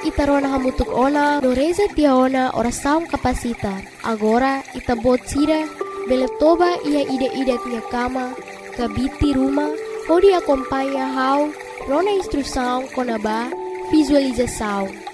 itarona hamutuk ona no reza tiaona ora saung kapasita. Agora itabot sira bele toba ia ide-ide tia kama kabiti rumah hodi acompanha hau rona instrução konaba visualização.